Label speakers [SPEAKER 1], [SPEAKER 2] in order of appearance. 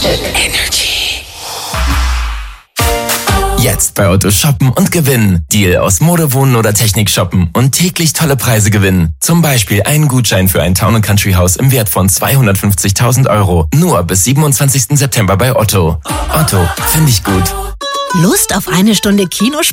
[SPEAKER 1] Jetzt bei Otto shoppen und gewinnen. Deal aus Mode, Wohnen oder Technik shoppen und täglich tolle Preise gewinnen. Zum Beispiel einen Gutschein für ein Town & Country Haus im Wert von 250.000 €. Nur bis 27. September bei Otto. Otto, finde ich gut.
[SPEAKER 2] Lust auf eine Stunde Kino?